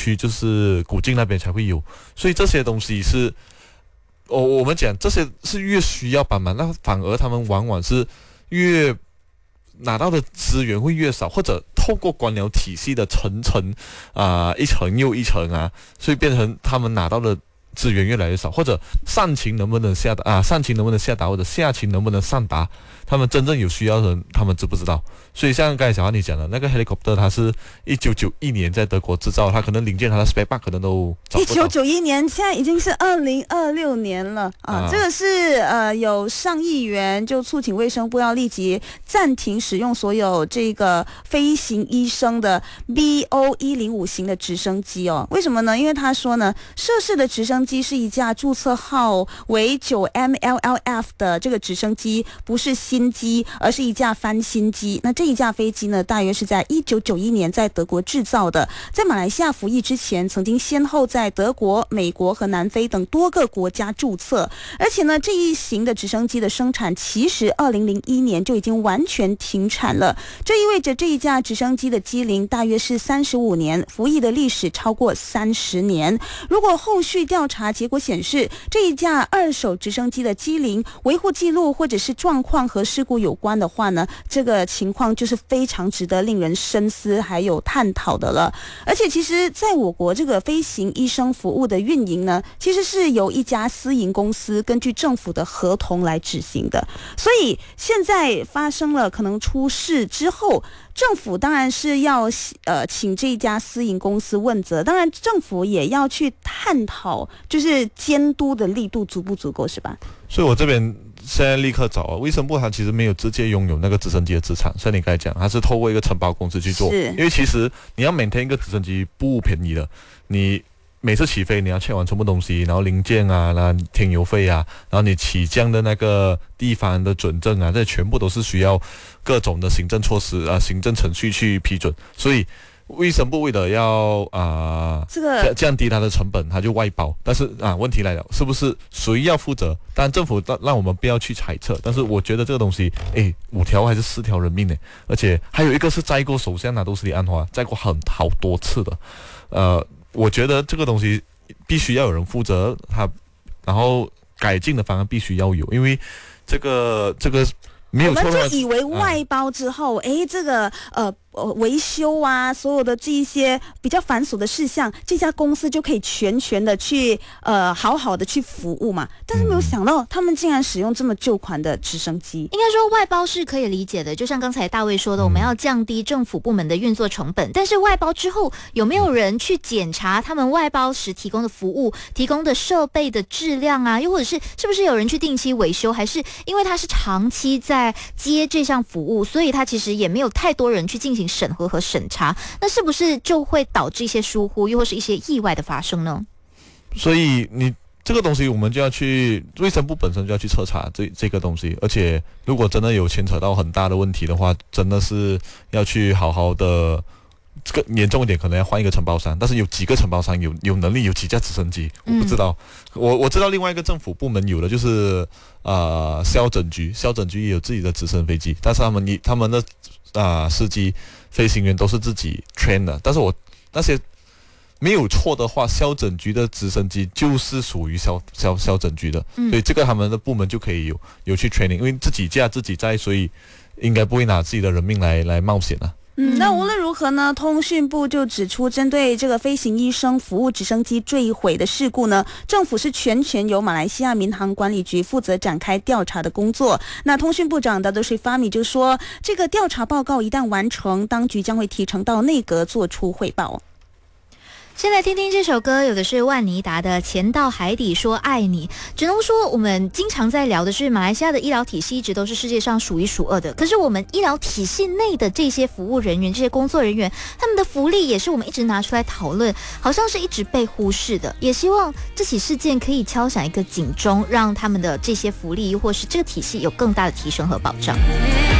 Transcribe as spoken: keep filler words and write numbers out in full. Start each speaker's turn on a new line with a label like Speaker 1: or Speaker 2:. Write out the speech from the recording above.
Speaker 1: 区就是古晋那边才会有，所以这些东西是，我、哦、我们讲这些是越需要帮忙，那反而他们往往是越拿到的资源会越少，或者透过官僚体系的层层啊、呃、一层又一层啊，所以变成他们拿到的资源越来越少，或者上情能不能下达啊，上情能不能下达，或者下情能不能上达，他们真正有需要的人，他们知不知道？所以像刚才小汉你讲的那个 helicopter， 它是一九九一年在德国制造，它可能零件它的 spare part 可能都找不到。
Speaker 2: 一九九一年，现在已经是二零二六年了啊！啊这个是呃有上亿元就促请卫生部要立即暂停使用所有这个飞行医生的 B O 一零五型的直升机哦。为什么呢？因为他说呢，涉事的直升机是一架注册号为 九 M L L F 的这个直升机，不是新机，而是一架翻新机。那这一架飞机呢，大约是在一九九一年在德国制造的，在马来西亚服役之前，曾经先后在德国、美国和南非等多个国家注册。而且呢，这一型的直升机的生产其实二零零一年就已经完全停产了。这意味着这一架直升机的机龄大约是三十五年，服役的历史超过三十年。如果后续调查结果显示，这一架二手直升机的机龄、维护记录或者是状况和事故有关的话呢，这个情况就是非常值得令人深思还有探讨的了。而且其实在我国这个飞行医生服务的运营呢，其实是由一家私营公司根据政府的合同来执行的。所以现在发生了可能出事之后，政府当然是要呃请这一家私营公司问责，当然政府也要去探讨，就是监督的力度足不足够，是吧？
Speaker 1: 所以我这边现在立刻找啊，卫生部它其实没有直接拥有那个直升机的资产，像你刚才讲，它是透过一个承包公司去做，因为其实你要 maintain 一个直升机不便宜的，你每次起飞你要 check 完全部东西，然后零件啊，然后添油费啊，然后你起降的那个地方的准证啊，这全部都是需要各种的行政措施啊、行政程序去批准，所以卫生部为了要啊、呃、这个降低它的成本，它就外包。但是啊，问题来了，是不是谁要负责？当然政府让我们不要去猜测，但是我觉得这个东西，哎，五条还是四条人命呢？而且还有一个是载过首相拿督斯里安华，载过很好多次的。呃，我觉得这个东西必须要有人负责，他然后改进的方案必须要有，因为这个这个没有错。
Speaker 2: 我们就以为外包之后，哎、啊，这个呃。维修啊，所有的这一些比较繁琐的事项，这家公司就可以全权的去呃好好的去服务嘛。但是没有想到，他们竟然使用这么旧款的直升机。
Speaker 3: 应该说外包是可以理解的，就像刚才大卫说的，我们要降低政府部门的运作成本。但是外包之后，有没有人去检查他们外包时提供的服务、提供的设备的质量啊？又或者是是不是有人去定期维修？还是因为他是长期在接这项服务，所以他其实也没有太多人去进行审核和审查，那是不是就会导致一些疏忽，又或是一些意外的发生呢？
Speaker 1: 所以你这个东西，我们就要去卫生部本身就要去彻查这这个东西，而且如果真的有牵扯到很大的问题的话，真的是要去好好的。这个严重一点，可能要换一个承包商，但是有几个承包商有有能力，有几架直升机，我不知道。嗯、我我知道另外一个政府部门有的就是呃消整局，消整局也有自己的直升飞机，但是他们你他们的啊、呃、司机飞行员都是自己 train 的，但是我那些没有错的话，消整局的直升机就是属于消消消整局的，嗯、所以这个他们的部门就可以有有去 training， 因为自己驾自己载，所以应该不会拿自己的人命来来冒险啊。
Speaker 2: 嗯，那无论如何呢，通讯部就指出，针对这个飞行医生服务直升机坠毁的事故呢，政府是全权由马来西亚民航管理局负责展开调查的工作。那通讯部长达多瑞法米就说，这个调查报告一旦完成，当局将会提呈到内阁做出汇报。
Speaker 3: 现在听听这首歌，有的是万妮达的《潜到海底说爱你》。只能说我们经常在聊的是马来西亚的医疗体系一直都是世界上数一数二的，可是我们医疗体系内的这些服务人员、这些工作人员，他们的福利也是我们一直拿出来讨论，好像是一直被忽视的。也希望这起事件可以敲响一个警钟，让他们的这些福利或是这个体系有更大的提升和保障。